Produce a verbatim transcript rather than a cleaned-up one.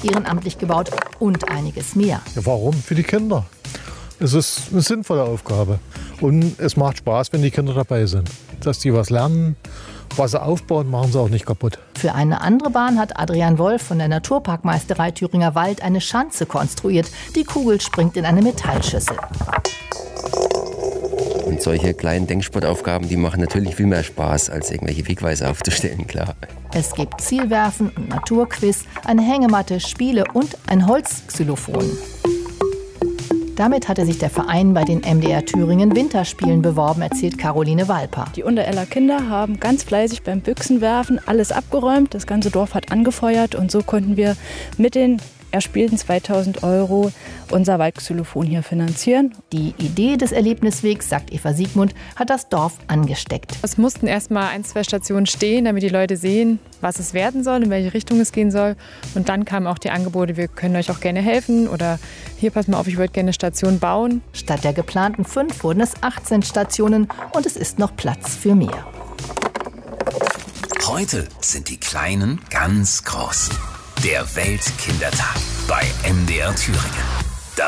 ehrenamtlich gebaut und einiges mehr. Ja, warum? Für die Kinder. Es ist eine sinnvolle Aufgabe. Und es macht Spaß, wenn die Kinder dabei sind. Dass die was lernen, was sie aufbauen, machen sie auch nicht kaputt. Für eine andere Bahn hat Adrian Wolf von der Naturparkmeisterei Thüringer Wald eine Schanze konstruiert. Die Kugel springt in eine Metallschüssel. Und solche kleinen Denksportaufgaben, die machen natürlich viel mehr Spaß, als irgendwelche Wegweiser aufzustellen, klar. Es gibt Zielwerfen und Naturquiz, eine Hängematte, Spiele und ein Holzxylophon. Damit hatte sich der Verein bei den M D R Thüringen Winterspielen beworben, erzählt Caroline Walper. Die Untereller Kinder haben ganz fleißig beim Büchsenwerfen alles abgeräumt. Das ganze Dorf hat angefeuert und so konnten wir mit den erspielten zweitausend Euro unser Waldxylophon hier finanzieren. Die Idee des Erlebniswegs, sagt Eva Siegmund, hat das Dorf angesteckt. Es mussten erst mal ein, zwei Stationen stehen, damit die Leute sehen, was es werden soll, in welche Richtung es gehen soll. Und dann kamen auch die Angebote, wir können euch auch gerne helfen oder hier, pass mal auf, ich würde gerne eine Station bauen. Statt der geplanten fünf wurden es achtzehn Stationen und es ist noch Platz für mehr. Heute sind die Kleinen ganz groß. Der Weltkindertag bei M D R Thüringen.